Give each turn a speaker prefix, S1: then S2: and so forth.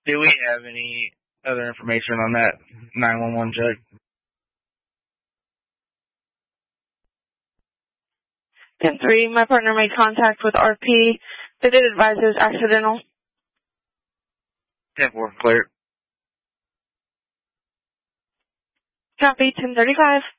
S1: Do we have any other information on that 911 check?
S2: 10-3, my partner made contact with RP. They did advise it was accidental.
S1: 10-4, clear.
S2: Copy, 1035.